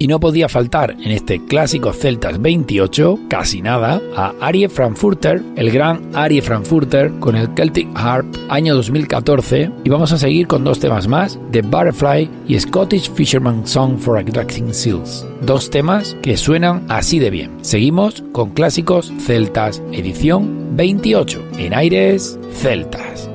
Y no podía faltar en este clásico Celtas 28, casi nada, a Arie Frankfurter, el gran Arie Frankfurter con el Celtic Harp, año 2014, y vamos a seguir con dos temas más, The Butterfly y Scottish Fisherman's Song for Attracting Seals, dos temas que suenan así de bien. Seguimos con clásicos celtas, edición 28, en Aires Celtas.